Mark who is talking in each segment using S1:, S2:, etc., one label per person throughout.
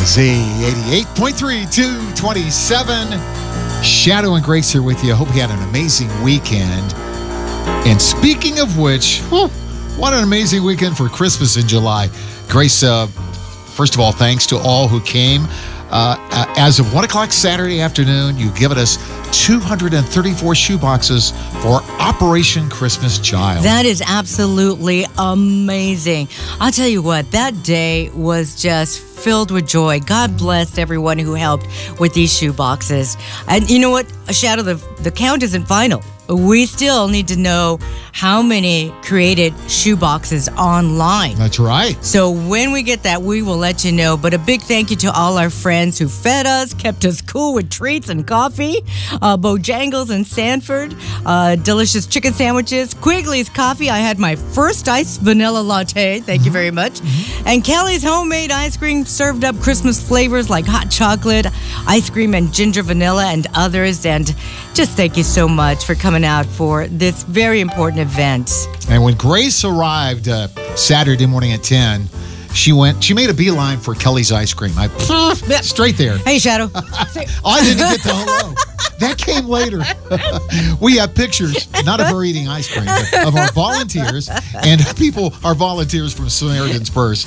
S1: Z88.3, 227. Shadow and Grace here with you. I hope you had an amazing weekend. And speaking of which, what an amazing weekend for Christmas in July. Grace, first of all, thanks to all who came. As of 1 o'clock Saturday afternoon, you've given us 234 shoeboxes for Operation Christmas Child.
S2: That is absolutely amazing. I'll tell you what, that day was just filled with joy. God bless everyone who helped with these shoeboxes. And you know what? Shadow, the count isn't final. We still need to know how many created shoeboxes online.
S1: That's right.
S2: So when we get that, we will let you know. But a big thank you to all our friends who fed us, kept us cool with treats and coffee. Bojangles in Sanford, delicious chicken sandwiches, Quigley's coffee. I had my first iced vanilla latte. Thank you very much. And Kelly's homemade ice cream served up Christmas flavors like hot chocolate, ice cream, and ginger vanilla, and others. And just thank you so much for coming out for this very important event.
S1: And when Grace arrived Saturday morning at 10, she made a beeline for Kelly's ice cream. Straight there.
S2: Hey, Shadow.
S1: I didn't get the hello. That came later. We have pictures, not of her eating ice cream, but of our volunteers and our volunteers from Samaritan's Purse.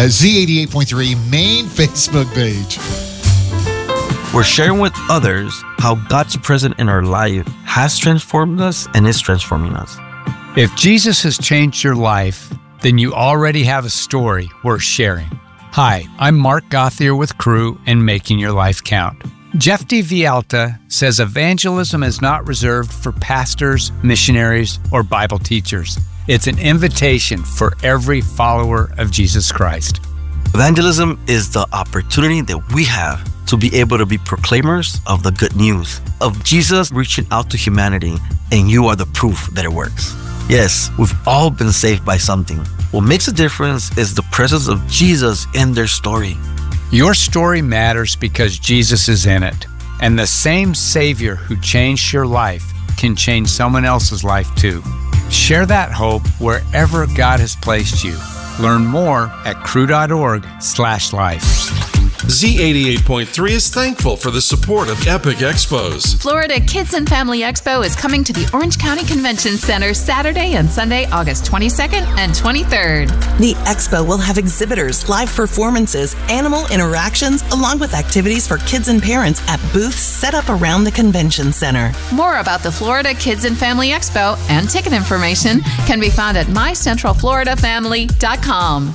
S1: Z88.3 main Facebook page.
S3: We're sharing with others how God's presence in our life has transformed us and is transforming us.
S4: If Jesus has changed your life, then you already have a story worth sharing. Hi, I'm Mark Gothier with Crew and Making Your Life Count. Jeff D. Vialta says evangelism is not reserved for pastors, missionaries, or Bible teachers. It's an invitation for every follower of Jesus Christ.
S3: Evangelism is the opportunity that we have to be able to be proclaimers of the good news of Jesus reaching out to humanity, and you are the proof that it works. Yes, we've all been saved by something. What makes a difference is the presence of Jesus in their story.
S4: Your story matters because Jesus is in it, and the same Savior who changed your life can change someone else's life too. Share that hope wherever God has placed you. Learn more at crew.org/life.
S5: Z88.3 is thankful for the support of Epic Expos.
S6: Florida Kids and Family Expo is coming to the Orange County Convention Center Saturday and Sunday, August 22nd and 23rd.
S7: The expo will have exhibitors, live performances, animal interactions, along with activities for kids and parents at booths set up around the convention center.
S6: More about the Florida Kids and Family Expo and ticket information can be found at mycentralfloridafamily.com.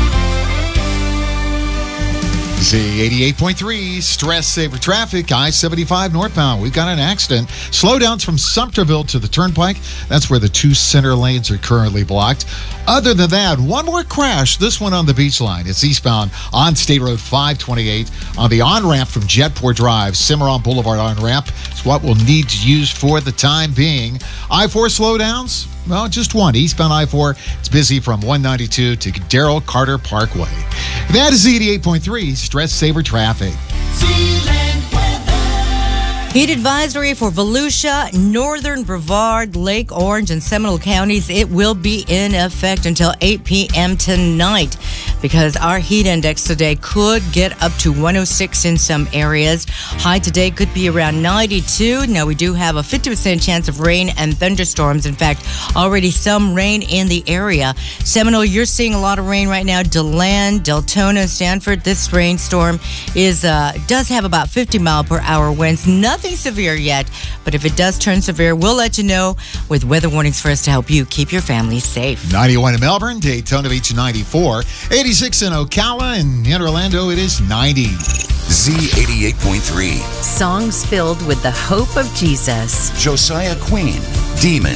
S1: Z88.3, stress saver traffic, I-75 northbound. We've got an accident. Slowdowns from Sumterville to the Turnpike. That's where the two center lanes are currently blocked. Other than that, one more crash, this one on the beach line. It's eastbound on State Road 528 on the on-ramp from Jetport Drive. Cimarron Boulevard on-ramp is what we'll need to use for the time being. I-4 slowdowns? Well, just one. Eastbound I-4, it's busy from 192 to Darrell Carter Parkway. That is Z88.3, stress saver traffic.
S2: Heat advisory for Volusia, Northern Brevard, Lake Orange, and Seminole counties. It will be in effect until 8 p.m. tonight because our heat index today could get up to 106 in some areas. High today could be around 92. Now, we do have a 50% chance of rain and thunderstorms. In fact, already some rain in the area. Seminole, you're seeing a lot of rain right now. DeLand, Deltona, Sanford. This rainstorm does have about 50-mile-per-hour winds. Nothing severe yet, but if it does turn severe, we'll let you know with weather warnings for us to help you keep your family safe.
S1: 91 in Melbourne, Daytona Beach 94, 86 in Ocala, and in Orlando it is 90.
S8: Z88.3.
S9: Songs filled with the hope of Jesus.
S8: Josiah Queen, Demon.